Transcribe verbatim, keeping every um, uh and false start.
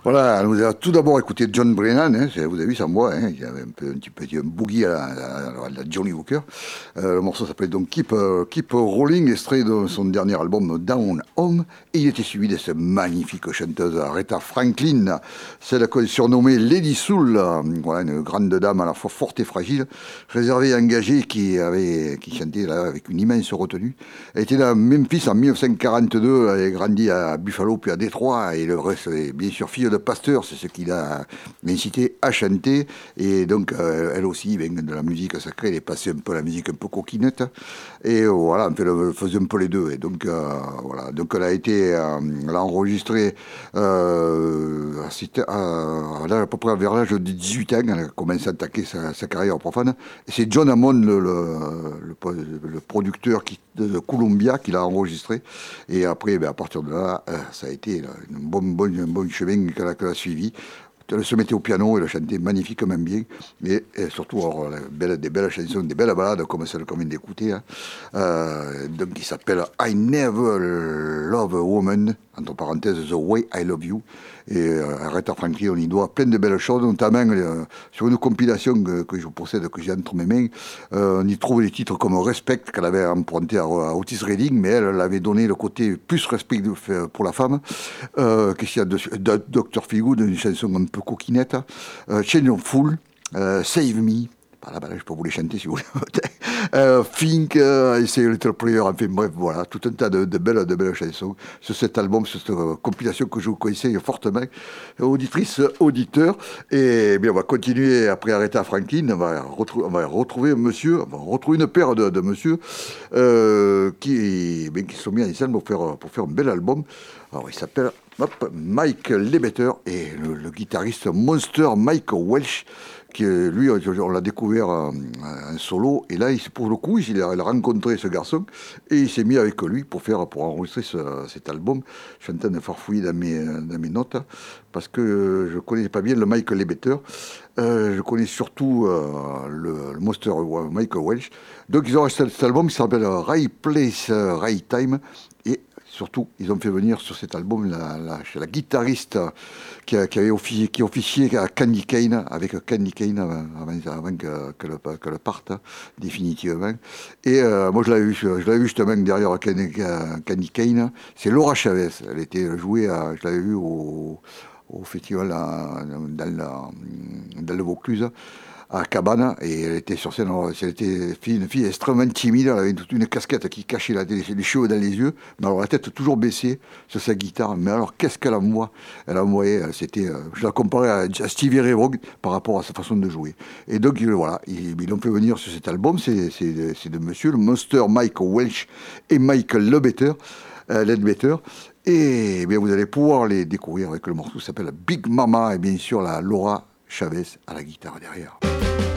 Voilà, nous avons tout d'abord écouté John Brennan, hein, vous avez vu sa voix, hein, il y avait un, peu, un petit peu un boogie à la, à la, à la Johnny Hooker. Euh, le morceau s'appelait donc Keep, uh, Keep Rolling, extrait de son dernier album Down Home, et il était suivi de cette magnifique chanteuse Aretha Franklin, celle qu'on surnommait Lady Soul, voilà, une grande dame à la fois forte et fragile, réservée et engagée, qui, avait, qui chantait là, avec une immense retenue. Elle était là à Memphis en dix-neuf cent quarante-deux, elle a grandi à Buffalo puis à Détroit, et le reste est bien sûr fille de pasteur, c'est ce qui l'a incité à chanter. Et donc, euh, elle aussi, ben, de la musique sacrée, elle est passée un peu à la musique un peu coquinette. Et euh, voilà, elle faisait un peu les deux. Et donc, euh, voilà. Donc, elle a été, euh, elle a enregistré euh, à, à, à peu près vers l'âge de dix-huit ans, elle a commencé à attaquer sa, sa carrière profane. Et c'est John Hammond, le, le, le, le producteur qui, de Columbia, qui l'a enregistré. Et après, ben, à partir de là, euh, ça a été là, une bonne, bonne, un bon chemin qu'elle a, qu'elle a suivi. Elle se mettait au piano, elle chantait magnifiquement bien, et, et surtout alors, belle, des belles chansons, des belles ballades comme celle qu'on vient d'écouter, hein. euh, donc qui s'appelle I Never Love a Woman, entre parenthèses The Way I Love You. Et euh, Aretha Franklin, on y doit plein de belles choses, notamment euh, sur une compilation que, que je possède, que j'ai entre mes mains, euh, on y trouve des titres comme Respect, qu'elle avait emprunté à, à Otis Redding, mais elle, elle avait donné le côté plus respect pour la femme. Euh, Qu'est-ce qu'il y a dessus? docteur Feelgood, une chanson un peu coquinette, euh, Change of Fool, euh, Save Me. Voilà, ben là, je peux vous les chanter si vous voulez. euh, Think, euh, I Say a Little Prayer, enfin bref, voilà, tout un tas de, de, belles, de belles chansons sur cet album, sur cette euh, compilation que je vous conseille fortement, auditrices, auditeurs. Et bien, on va continuer après Aretha Franklin, on va, retrou- on va retrouver un monsieur, on va retrouver une paire de, de monsieur euh, qui, ben, qui sont mis en scène pour faire, pour faire un bel album. Alors, il s'appelle hop, Mike Lebeter et le, le guitariste Monster Mike Welch, qui lui, on l'a découvert en, en solo, et là, il, pour le coup, il a, il a rencontré ce garçon, et il s'est mis avec lui pour faire, pour enregistrer ce, cet album. Je suis en train de farfouiller dans mes, dans mes notes, parce que je ne connais pas bien le Mike Lebeter, euh, je connais surtout euh, le, le Monster Mike Welch. Donc ils ont acheté cet album qui s'appelle Right Place, Right Time, et surtout, ils ont fait venir sur cet album la, la, la guitariste qui, a, qui avait officié, qui officiait à Candy Kane, avec Candy Kane avant, avant que, que, le, que le parte définitivement. Et euh, moi, je l'avais vu, je l'avais vu justement derrière Candy, Candy Kane. C'est Laura Chavez. Elle était jouée, à, je l'avais vu au, au festival à, dans, la, dans le Vaucluse, à Cabane, et elle était sur scène. Alors, elle était une fille extrêmement timide, elle avait toute une casquette qui cachait la, les, les cheveux dans les yeux, mais alors la tête toujours baissée sur sa guitare. Mais alors, qu'est-ce qu'elle envoie? Elle envoyait, c'était, je la comparais à, à Stevie Ray Vaughan par rapport à sa façon de jouer. Et donc, voilà, ils, ils l'ont fait venir sur cet album, c'est, c'est, c'est de monsieur, le Monster Mike Welch et Mike Lebeter, euh, Ledbetter. Et bien, vous allez pouvoir les découvrir avec le morceau qui s'appelle Big Mama, et bien sûr la Laura Chavez à la guitare derrière.